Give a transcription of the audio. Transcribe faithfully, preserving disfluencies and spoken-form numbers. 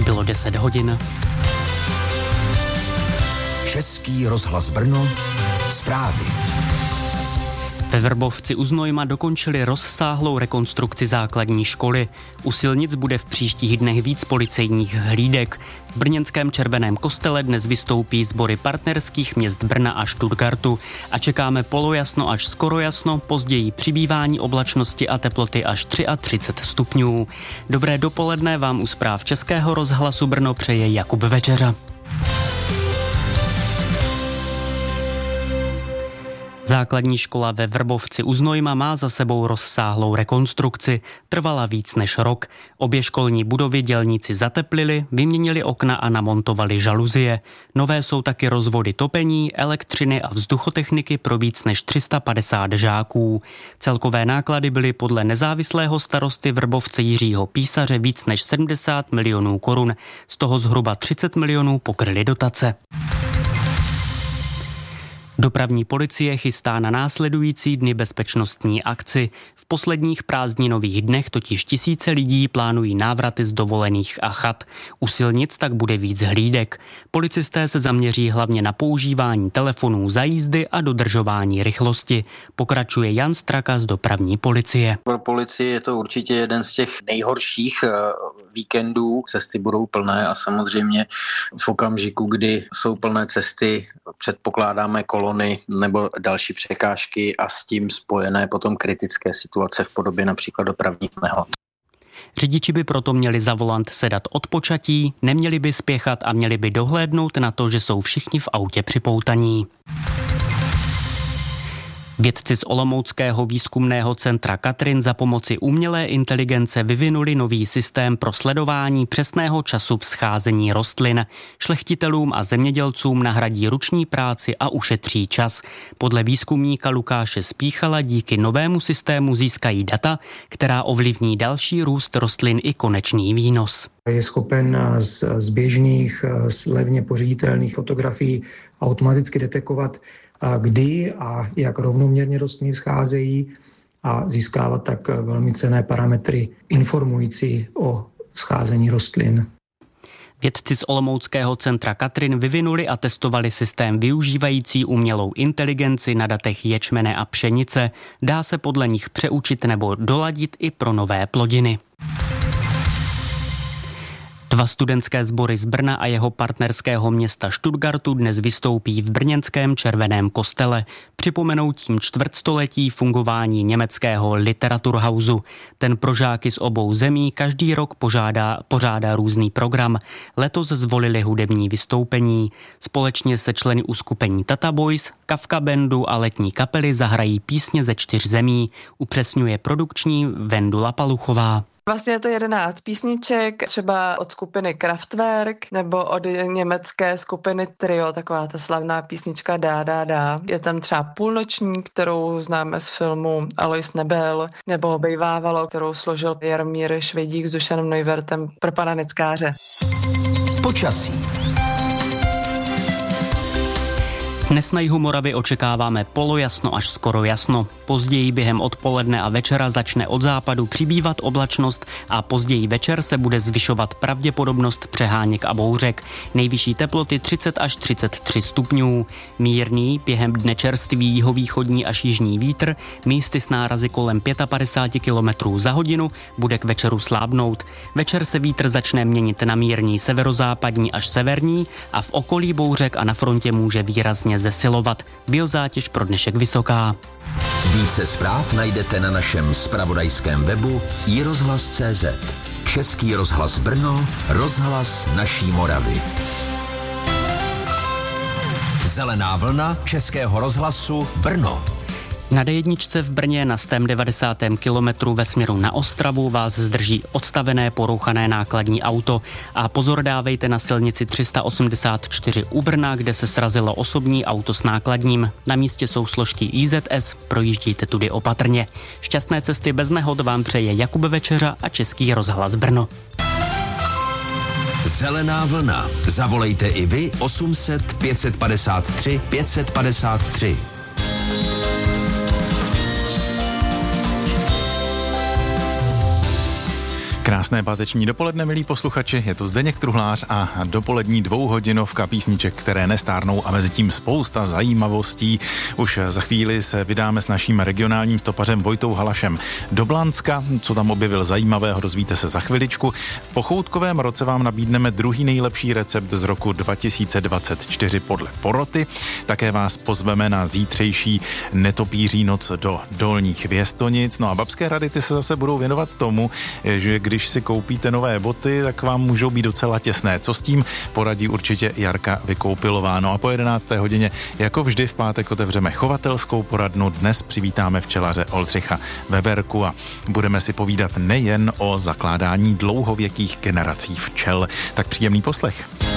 Bylo deset hodin. Český rozhlas Brno, zprávy. Ve Vrbovci u Znojma dokončili rozsáhlou rekonstrukci základní školy. U silnic bude v příštích dnech víc policejních hlídek. V brněnském Červeném kostele dnes vystoupí sbory partnerských měst Brna a Stuttgartu a čekáme polojasno až skoro jasno, později přibývání oblačnosti a teploty až třicet tři stupňů. Dobré dopoledne vám u zpráv Českého rozhlasu Brno přeje Jakub Večeřa. Základní škola ve Vrbovci u Znojma má za sebou rozsáhlou rekonstrukci. Trvala víc než rok. Obě školní budovy dělníci zateplili, vyměnili okna a namontovali žaluzie. Nové jsou taky rozvody topení, elektřiny a vzduchotechniky pro víc než tři sta padesát žáků. Celkové náklady byly podle nezávislého starosty Vrbovce Jiřího Písaře víc než sedmdesát milionů korun. Z toho zhruba třicet milionů pokryly dotace. Dopravní policie chystá na následující dny bezpečnostní akci. V posledních prázdninových dnech totiž tisíce lidí plánují návraty z dovolených a chat. U silnic tak bude víc hlídek. Policisté se zaměří hlavně na používání telefonů za jízdy a dodržování rychlosti. Pokračuje Jan Straka z dopravní policie. Pro policii je to určitě jeden z těch nejhorších víkendů. Cesty budou plné a samozřejmě v okamžiku, kdy jsou plné cesty, předpokládáme kolony nebo další překážky a s tím spojené potom kritické situace v podobě například dopravních nehod. Řidiči by proto měli za volant sedat od počatí, neměli by spěchat a měli by dohlédnout na to, že jsou všichni v autě připoutaní. Vědci z Olomouckého výzkumného centra Katrin za pomoci umělé inteligence vyvinuli nový systém pro sledování přesného času vzcházení rostlin. Šlechtitelům a zemědělcům nahradí ruční práci a ušetří čas. Podle výzkumníka Lukáše Spíchala díky novému systému získají data, která ovlivní další růst rostlin i konečný výnos. Je schopen z, z běžných, z levně poříditelných fotografií automaticky detekovat, kdy a jak rovnoměrně rostliny vzcházejí a získávat tak velmi cenné parametry informující o vzcházení rostlin. Vědci z Olomouckého centra Katrin vyvinuli a testovali systém využívající umělou inteligenci na datech ječmene a pšenice. Dá se podle nich přeučit nebo doladit i pro nové plodiny. Dva studentské sbory z Brna a jeho partnerského města Stuttgartu dnes vystoupí v brněnském Červeném kostele. Připomenou tím čtvrtstoletí fungování německého Literaturhausu. Ten pro žáky z obou zemí každý rok požádá, pořádá různý program. Letos zvolili hudební vystoupení. Společně se členy uskupení Tata Boys, Kafka Bandu a letní kapely zahrají písně ze čtyř zemí, upřesňuje produkční Vendula Paluchová. Vlastně je to jedenáct písniček, třeba od skupiny Kraftwerk nebo od německé skupiny Trio, taková ta slavná písnička Dá, dá, dá. Je tam třeba Půlnoční, kterou známe z filmu Alois Nebel, nebo Bejvávalo, kterou složil Jaromír Švejdík s Dušanem Neuwirtem pro pana Neckáře. Počasí. Dnes na jihu Moravy očekáváme polojasno až skoro jasno. Později během odpoledne a večera začne od západu přibývat oblačnost a později večer se bude zvyšovat pravděpodobnost přeháněk a bouřek. Nejvyšší teploty třicet až třicet tři stupňů. Mírný, během dne čerstvý jihovýchodní až jižní vítr, místy s nárazy kolem padesát pět kilometrů za hodinu, bude k večeru slábnout. Večer se vítr začne měnit na mírný severozápadní až severní a v okolí bouřek a na frontě může výrazně zesilovat. Biozátěž pro dnešek vysoká. Více zpráv najdete na našem zpravodajském webu i rozhlas tečka cé zet. Český rozhlas Brno, rozhlas naší Moravy. Zelená vlna Českého rozhlasu Brno. Na dé jedna v Brně na sto devadesátém kilometru ve směru na Ostravu vás zdrží odstavené porouchané nákladní auto a pozor dávejte na silnici tři sta osmdesát čtyři u Brna, kde se srazilo osobní auto s nákladním. Na místě jsou složky í zet es, projíždějte tudy opatrně. Šťastné cesty bez nehod vám přeje Jakub Večeřa a Český rozhlas Brno. Zelená vlna. Zavolejte i vy osm set pět padesát tři pět padesát tři. Krásné páteční dopoledne, milí posluchači, je tu Zdeněk Truhlář a dopolední dvouhodinovka písniček, které nestárnou a mezi tím spousta zajímavostí. Už za chvíli se vydáme s naším regionálním stopařem Vojtou Halašem do Blanska. Co tam objevil zajímavého, dozvíte se za chviličku. V pochoutkovém roce vám nabídneme druhý nejlepší recept z roku dva tisíce dvacet čtyři podle poroty. Také vás pozveme na zítřejší netopíří noc do Dolních Věstonic. No a babské rady ty se zase budou věnovat tomu, že když si koupíte nové boty, tak vám můžou být docela těsné. Co s tím poradí určitě Jarka Vykoupilová. No a po jedenácté hodině, jako vždy v pátek, otevřeme chovatelskou poradnu. Dnes přivítáme včelaře Oldřicha Veverku a budeme si povídat nejen o zakládání dlouhověkých generací včel. Tak příjemný poslech.